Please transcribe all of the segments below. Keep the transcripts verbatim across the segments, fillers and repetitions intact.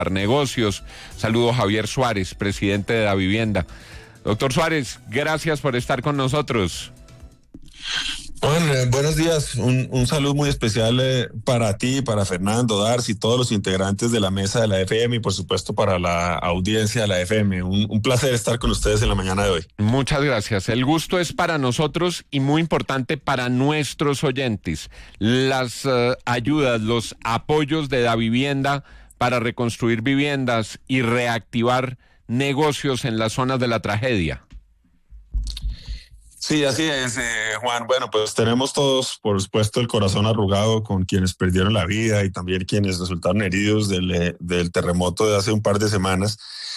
negocios. Saludo a Javier Suárez, presidente de Davivienda. Doctor Suárez, gracias por estar con nosotros. Bueno, eh, buenos días, un, un saludo muy especial eh, para ti, para Fernando, Darcy, todos los integrantes de la mesa de la F M y por supuesto para la audiencia de la F M. Un, un placer estar con ustedes en la mañana de hoy. Muchas gracias. El gusto es para nosotros y muy importante para nuestros oyentes. Las uh, ayudas, los apoyos de Davivienda para reconstruir viviendas y reactivar negocios en las zonas de la tragedia. Sí, así es, eh, Juan. Bueno, pues tenemos todos, por supuesto, el corazón arrugado con quienes perdieron la vida y también quienes resultaron heridos del, del terremoto de hace un par de semanas.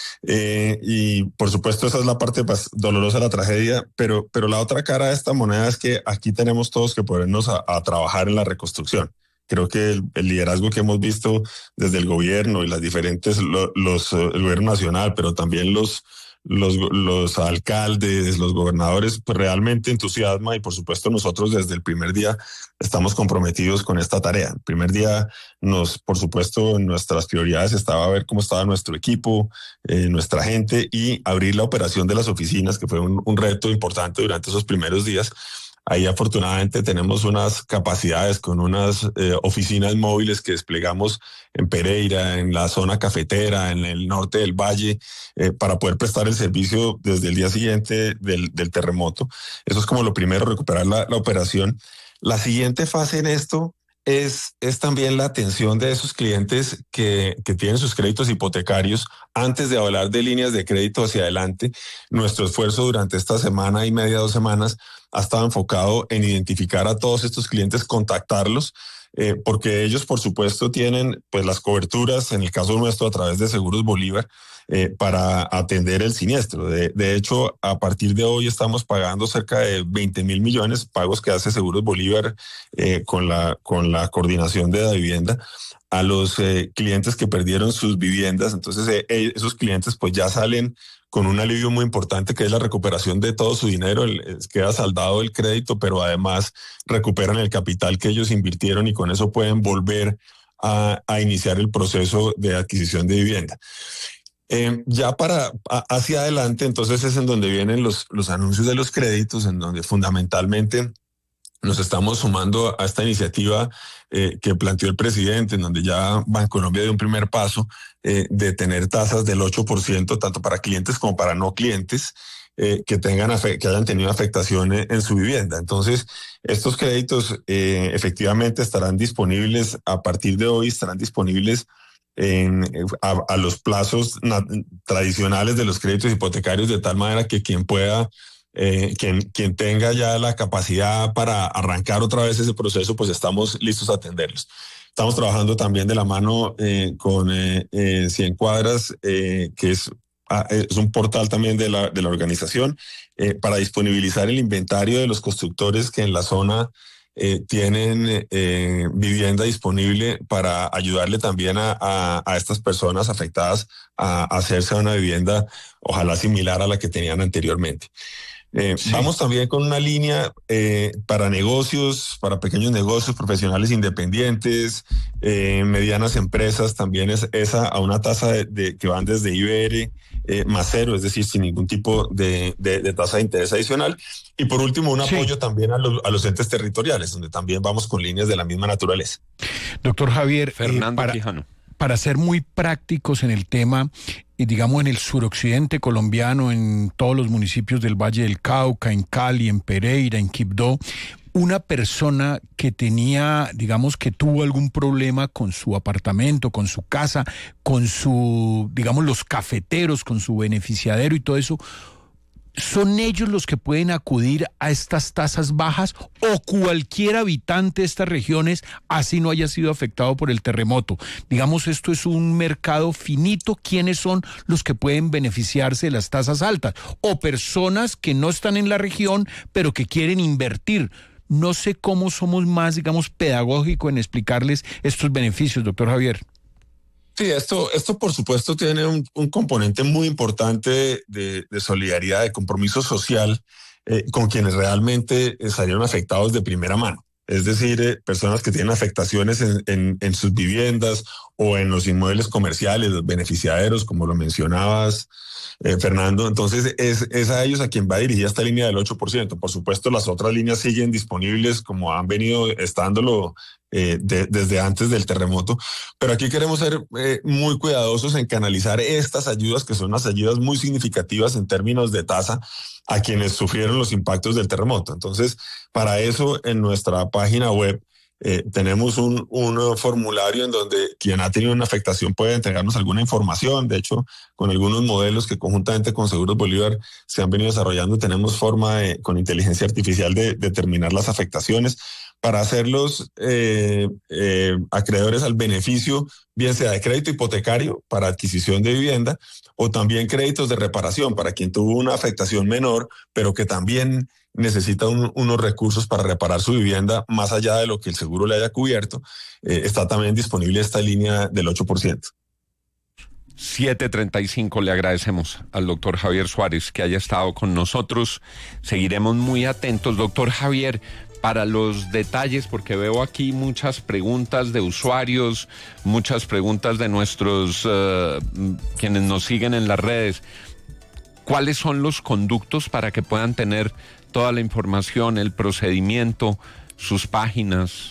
Eh, y por supuesto esa es la parte más dolorosa de la tragedia, pero, pero la otra cara de esta moneda es que aquí tenemos todos que ponernos a, a trabajar en la reconstrucción. Creo que el, el liderazgo que hemos visto desde el gobierno y las diferentes, lo, los, el gobierno nacional, pero también los Los, los alcaldes, los gobernadores, pues realmente entusiasma y por supuesto nosotros desde el primer día estamos comprometidos con esta tarea. El primer día nos, por supuesto, en nuestras prioridades estaba ver cómo estaba nuestro equipo, eh, nuestra gente y abrir la operación de las oficinas, que fue un, un reto importante durante esos primeros días. Ahí afortunadamente tenemos unas capacidades con unas eh, oficinas móviles que desplegamos en Pereira, en la zona cafetera, en el norte del valle, eh, para poder prestar el servicio desde el día siguiente del, del terremoto. Eso es como lo primero, recuperar la, la operación. La siguiente fase en esto es, es también la atención de esos clientes que, que tienen sus créditos hipotecarios. Antes de hablar de líneas de crédito hacia adelante, nuestro esfuerzo durante esta semana y media, dos semanas, ha estado enfocado en identificar a todos estos clientes, contactarlos, eh, porque ellos, por supuesto, tienen pues las coberturas, en el caso nuestro, a través de Seguros Bolívar, eh, para atender el siniestro. De, de hecho, a partir de hoy estamos pagando cerca de veinte mil millones pagos que hace Seguros Bolívar eh, con, la, con la coordinación de Davivienda a los eh, clientes que perdieron sus viviendas. Entonces, eh, eh, esos clientes pues ya salen con un alivio muy importante que es la recuperación de todo su dinero. El, queda saldado el crédito, pero además recuperan el capital que ellos invirtieron y con eso pueden volver a, a iniciar el proceso de adquisición de vivienda. Eh, ya para a, hacia adelante, entonces es en donde vienen los, los anuncios de los créditos, en donde fundamentalmente nos estamos sumando a esta iniciativa eh, que planteó el presidente, en donde ya Bancolombia dio un primer paso eh, de tener tasas del ocho por ciento, tanto para clientes como para no clientes, eh, que tengan que hayan tenido afectación en, en su vivienda. Entonces, estos créditos eh, efectivamente estarán disponibles a partir de hoy, estarán disponibles en, a, a los plazos tradicionales de los créditos hipotecarios, de tal manera que quien pueda Eh, quien, quien tenga ya la capacidad para arrancar otra vez ese proceso, pues estamos listos a atenderlos. Estamos trabajando también de la mano eh, con eh, eh, cien cuadras, eh, que es, ah, es un portal también de la, de la organización, eh, para disponibilizar el inventario de los constructores que en la zona eh, tienen eh, vivienda disponible para ayudarle también a, a, a estas personas afectadas a, a hacerse una vivienda, ojalá similar a la que tenían anteriormente. Eh, sí. Vamos también con una línea eh, para negocios, para pequeños negocios, profesionales independientes, eh, medianas empresas, también es esa a una tasa de, de que van desde I B R eh, más cero, es decir, sin ningún tipo de, de, de tasa de interés adicional. Y por último, un sí. apoyo también a los, a los entes territoriales, donde también vamos con líneas de la misma naturaleza. Doctor Javier, Fernando eh, para, Quijano. Para ser muy prácticos en el tema, digamos en el suroccidente colombiano, en todos los municipios del Valle del Cauca, en Cali, en Pereira, en Quibdó, una persona que tenía, digamos que tuvo algún problema con su apartamento, con su casa, con su, digamos, los cafeteros, con su beneficiadero y todo eso, ¿son ellos los que pueden acudir a estas tasas bajas o cualquier habitante de estas regiones, así no haya sido afectado por el terremoto? Digamos, esto es un mercado finito. ¿Quiénes son los que pueden beneficiarse de las tasas altas? O personas que no están en la región, pero que quieren invertir. No sé cómo somos más, digamos, pedagógicos en explicarles estos beneficios, doctor Javier. Sí, esto, esto por supuesto tiene un, un componente muy importante de, de solidaridad, de compromiso social eh, con quienes realmente salieron afectados de primera mano. es decir, eh, personas que tienen afectaciones en, en, en sus viviendas o en los inmuebles comerciales, los beneficiarios, como lo mencionabas, eh, Fernando. Entonces, es, es a ellos a quien va dirigida esta línea del ocho por ciento. Por supuesto, las otras líneas siguen disponibles como han venido estándolo eh, de, desde antes del terremoto, pero aquí queremos ser eh, muy cuidadosos en canalizar estas ayudas, que son unas ayudas muy significativas en términos de tasa, a quienes sufrieron los impactos del terremoto. Entonces, para eso, en nuestra página web eh, tenemos un, un formulario en donde quien ha tenido una afectación puede entregarnos alguna información. De hecho, con algunos modelos que conjuntamente con Seguros Bolívar se han venido desarrollando, tenemos forma de, con inteligencia artificial de determinar las afectaciones para hacerlos eh, eh, acreedores al beneficio, bien sea de crédito hipotecario para adquisición de vivienda o también créditos de reparación para quien tuvo una afectación menor, pero que también necesita un, unos recursos para reparar su vivienda más allá de lo que el seguro le haya cubierto. Eh, está también disponible esta línea del ocho por ciento. siete treinta y cinco, le agradecemos al doctor Javier Suárez que haya estado con nosotros. Seguiremos muy atentos, doctor Javier, para los detalles, porque veo aquí muchas preguntas de usuarios, muchas preguntas de nuestros, uh, quienes nos siguen en las redes. ¿Cuáles son los conductos para que puedan tener toda la información, el procedimiento, sus páginas?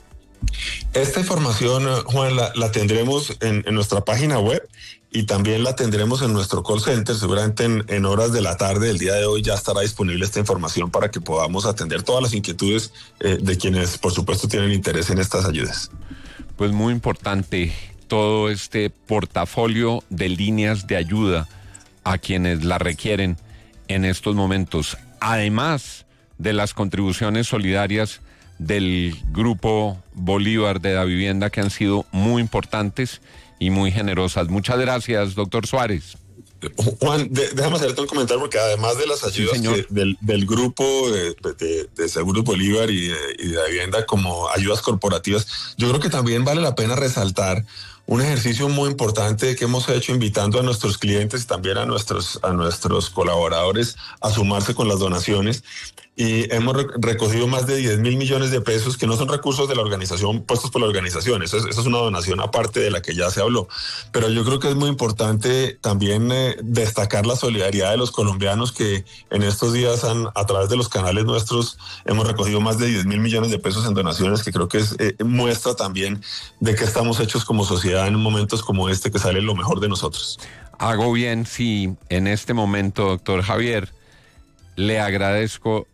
Esta información, Juan, la, la tendremos en, en nuestra página web y también la tendremos en nuestro call center. Seguramente en, en horas de la tarde del día de hoy ya estará disponible esta información para que podamos atender todas las inquietudes eh, de quienes, por supuesto, tienen interés en estas ayudas. Pues muy importante todo este portafolio de líneas de ayuda a quienes la requieren en estos momentos, además de las contribuciones solidarias del Grupo Bolívar de la Vivienda, que han sido muy importantes y muy generosas. Muchas gracias, doctor Suárez. Juan, de, déjame hacerte un comentario, porque además de las ayudas sí, que, del, del grupo de, de, de Seguros Bolívar y de, y de la vivienda como ayudas corporativas, yo creo que también vale la pena resaltar un ejercicio muy importante que hemos hecho invitando a nuestros clientes y también a nuestros, a nuestros colaboradores a sumarse con las donaciones. Y hemos recogido más de diez mil millones de pesos, que no son recursos de la organización puestos por la organización. Eso es, eso es una donación aparte de la que ya se habló. Pero yo creo que es muy importante también eh, destacar la solidaridad de los colombianos, que en estos días han, a través de los canales nuestros, hemos recogido más de diez mil millones de pesos en donaciones, que creo que es eh, muestra también de que estamos hechos como sociedad en momentos como este, que sale lo mejor de nosotros. Hago bien si en este momento, doctor Javier, le agradezco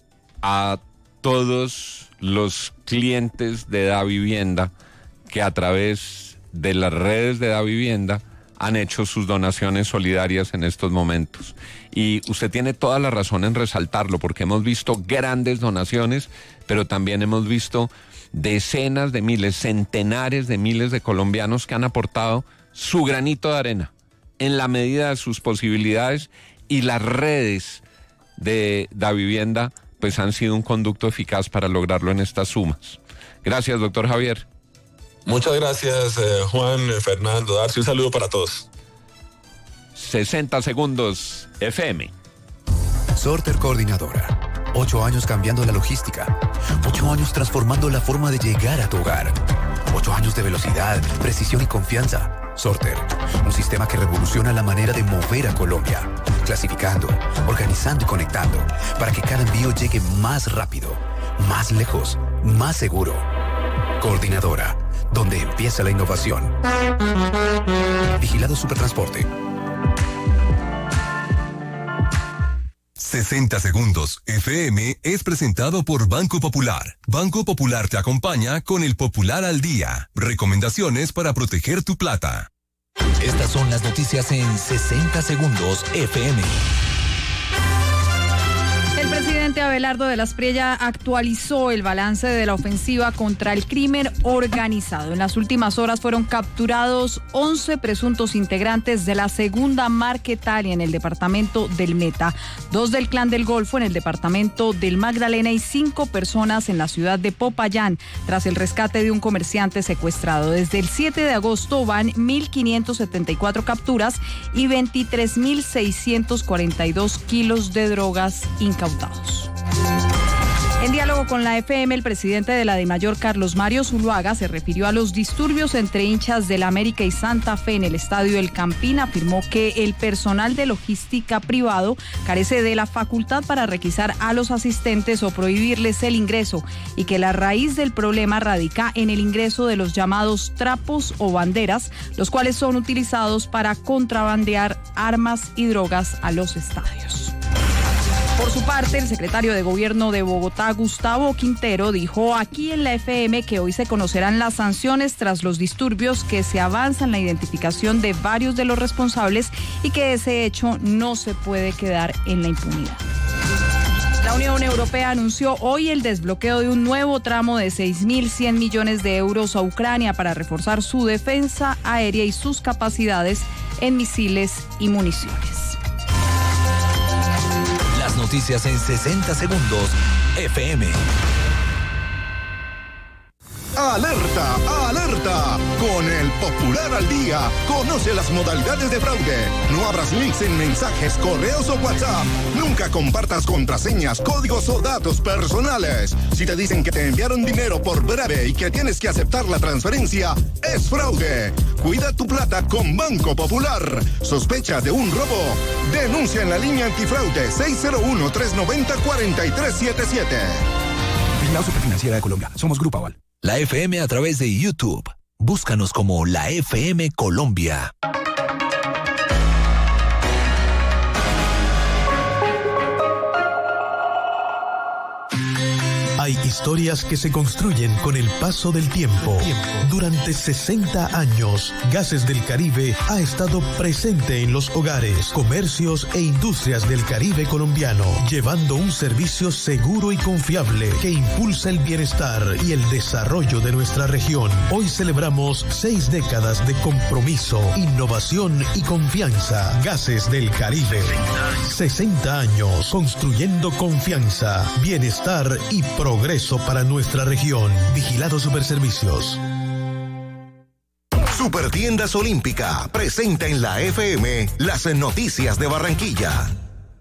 a todos los clientes de Da Vivienda que a través de las redes de Da Vivienda han hecho sus donaciones solidarias en estos momentos. Y usted tiene toda la razón en resaltarlo, porque hemos visto grandes donaciones, pero también hemos visto decenas de miles, centenares de miles de colombianos que han aportado su granito de arena en la medida de sus posibilidades, y las redes de Da Vivienda pues han sido un conducto eficaz para lograrlo en estas sumas. Gracias, doctor Javier. Muchas gracias, eh, Juan, Fernando, Darcy, un saludo para todos. sesenta segundos F M. Sorter Coordinadora. Ocho años cambiando la logística. Ocho años transformando la forma de llegar a tu hogar. Ocho años de velocidad, precisión y confianza. Sorter, un sistema que revoluciona la manera de mover a Colombia, clasificando, organizando y conectando, para que cada envío llegue más rápido, más lejos, más seguro. Coordinadora, donde empieza la innovación. Vigilado Supertransporte. sesenta segundos F M es presentado por Banco Popular. Banco Popular te acompaña con el Popular al Día. Recomendaciones para proteger tu plata. Estas son las noticias en sesenta segundos F M. El presidente Abelardo de las Espriella actualizó el balance de la ofensiva contra el crimen organizado. En las últimas horas fueron capturados once presuntos integrantes de la segunda Marquetalia en el departamento del Meta, dos del Clan del Golfo en el departamento del Magdalena y cinco personas en la ciudad de Popayán, tras el rescate de un comerciante secuestrado. Desde el siete de agosto van mil quinientas setenta y cuatro capturas y veintitrés mil seiscientos cuarenta y dos kilos de drogas incautados. En diálogo con la F M, el presidente de la DIMAYOR, Carlos Mario Zuluaga, se refirió a los disturbios entre hinchas del América y Santa Fe en el estadio El Campín. Afirmó que el personal de logística privado carece de la facultad para requisar a los asistentes o prohibirles el ingreso y que la raíz del problema radica en el ingreso de los llamados trapos o banderas, los cuales son utilizados para contrabandear armas y drogas a los estadios. Por su parte, el secretario de Gobierno de Bogotá, Gustavo Quintero, dijo aquí en la F M que hoy se conocerán las sanciones tras los disturbios, que se avanza en la identificación de varios de los responsables y que ese hecho no se puede quedar en la impunidad. La Unión Europea anunció hoy el desbloqueo de un nuevo tramo de seis mil cien millones de euros a Ucrania para reforzar su defensa aérea y sus capacidades en misiles y municiones. Noticias en sesenta segundos. F M. ¡Alerta! ¡Alerta! Con el Popular al Día, conoce las modalidades de fraude. No abras links en mensajes, correos o WhatsApp. Nunca compartas contraseñas, códigos o datos personales. Si te dicen que te enviaron dinero por breve y que tienes que aceptar la transferencia, es fraude. Cuida tu plata con Banco Popular. ¿Sospecha de un robo? Denuncia en la línea antifraude seis cero uno, tres nueve cero, cuatro tres siete siete. Vigilado Superfinanciera de Colombia. Somos Grupo Aval. La F M a través de YouTube. Búscanos como la F M Colombia. Hay historias que se construyen con el paso del tiempo. Durante sesenta años, Gases del Caribe ha estado presente en los hogares, comercios e industrias del Caribe colombiano, llevando un servicio seguro y confiable que impulsa el bienestar y el desarrollo de nuestra región. Hoy celebramos seis décadas de compromiso, innovación y confianza. Gases del Caribe. sesenta años construyendo confianza, bienestar y progreso. Progreso para nuestra región. Vigilado Superservicios. Supertiendas Olímpica presenta en la F M las noticias de Barranquilla.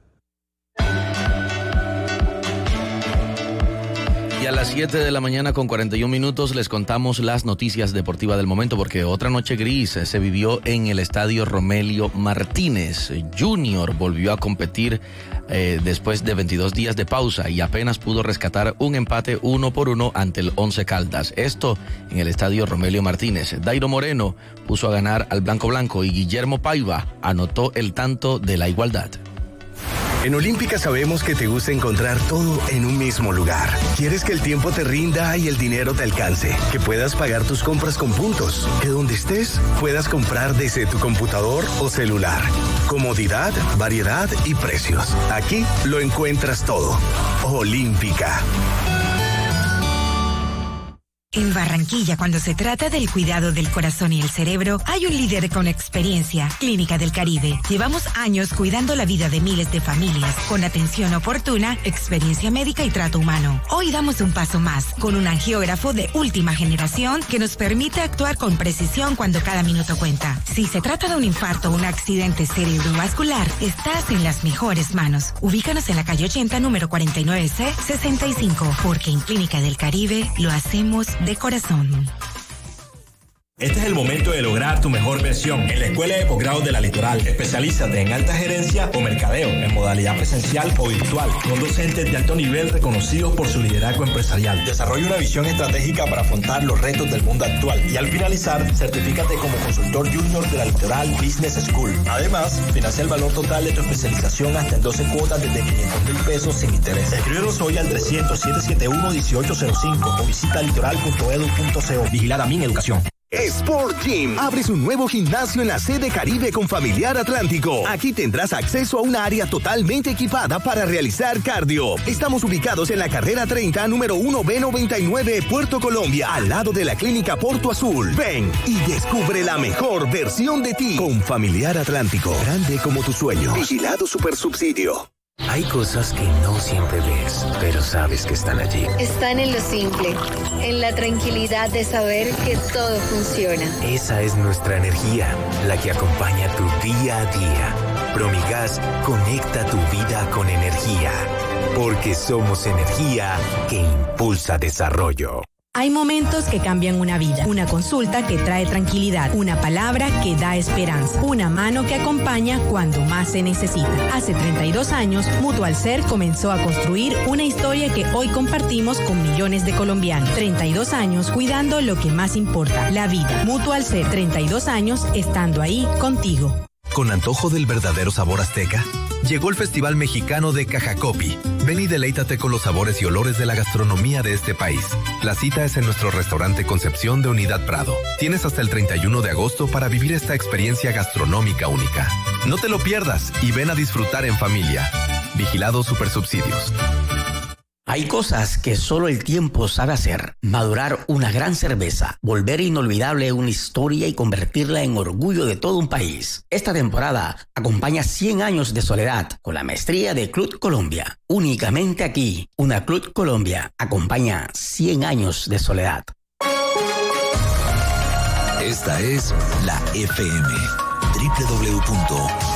Y a las siete de la mañana con cuarenta y un minutos les contamos las noticias deportivas del momento, porque otra noche gris se vivió en el estadio Romelio Martínez. Junior volvió a competir eh, después de veintidós días de pausa y apenas pudo rescatar un empate uno por uno ante el Once Caldas. Esto en el estadio Romelio Martínez. Dairo Moreno puso a ganar al Blanco Blanco y Guillermo Paiva anotó el tanto de la igualdad. En Olímpica sabemos que te gusta encontrar todo en un mismo lugar. Quieres que el tiempo te rinda y el dinero te alcance, que puedas pagar tus compras con puntos, que donde estés puedas comprar desde tu computador o celular. Comodidad, variedad y precios. Aquí lo encuentras todo. Olímpica. En Barranquilla, cuando se trata del cuidado del corazón y el cerebro, hay un líder con experiencia, Clínica del Caribe. Llevamos años cuidando la vida de miles de familias, con atención oportuna, experiencia médica y trato humano. Hoy damos un paso más, con un angiógrafo de última generación que nos permite actuar con precisión cuando cada minuto cuenta. Si se trata de un infarto o un accidente cerebrovascular, estás en las mejores manos. Ubícanos en la calle ochenta, número cuarenta y nueve C, sesenta y cinco, porque en Clínica del Caribe lo hacemos de corazón. Este es el momento de lograr tu mejor versión. En la Escuela de Posgrado de la Litoral, especialízate en alta gerencia o mercadeo, en modalidad presencial o virtual, con docentes de alto nivel reconocidos por su liderazgo empresarial. Desarrolla una visión estratégica para afrontar los retos del mundo actual y al finalizar, certifícate como consultor junior de la Litoral Business School. Además, financia el valor total de tu especialización hasta en doce cuotas desde quinientos mil pesos sin interés. Escríbenos hoy al trescientos, setecientos setenta y uno, dieciocho cero cinco o visita litoral punto edu punto co. Vigilada Min Educación. Sport Gym abre su nuevo gimnasio en la sede Caribe con Familiar Atlántico. Aquí tendrás acceso a una área totalmente equipada para realizar cardio. Estamos ubicados en la carrera treinta, número uno B noventa y nueve, Puerto Colombia, al lado de la clínica Porto Azul. Ven y descubre la mejor versión de ti con Familiar Atlántico. Grande como tu sueño. Vigilado Supersubsidio. Hay cosas que no siempre ves, pero sabes que están allí. Están en lo simple, en la tranquilidad de saber que todo funciona. Esa es nuestra energía, la que acompaña tu día a día. Promigas conecta tu vida con energía, porque somos energía que impulsa desarrollo. Hay momentos que cambian una vida, una consulta que trae tranquilidad, una palabra que da esperanza, una mano que acompaña cuando más se necesita. Hace treinta y dos años, Mutualser comenzó a construir una historia que hoy compartimos con millones de colombianos. treinta y dos años cuidando lo que más importa, la vida. Mutualser, treinta y dos años estando ahí contigo. ¿Con antojo del verdadero sabor azteca? Llegó el Festival Mexicano de Cajacopi. Ven y deleítate con los sabores y olores de la gastronomía de este país. La cita es en nuestro restaurante Concepción de Unidad Prado. Tienes hasta el treinta y uno de agosto para vivir esta experiencia gastronómica única. No te lo pierdas y ven a disfrutar en familia. Vigilado Supersubsidios. Hay cosas que solo el tiempo sabe hacer. Madurar una gran cerveza, volver inolvidable una historia y convertirla en orgullo de todo un país. Esta temporada acompaña cien años de soledad con la maestría de Club Colombia. Únicamente aquí, una Club Colombia acompaña cien años de soledad. Esta es la F M. doble u doble u doble u punto